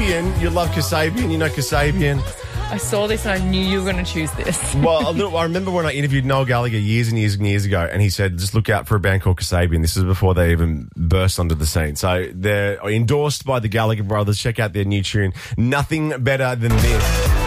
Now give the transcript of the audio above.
Kasabian. You love Kasabian. You know Kasabian. I saw this and I knew you were going to choose this. Well, I remember when I interviewed Noel Gallagher years and years and years ago, and he said, just look out for a band called Kasabian. This is before they even burst onto the scene. So they're endorsed by the Gallagher brothers. Check out their new tune, Nothing Better Than This.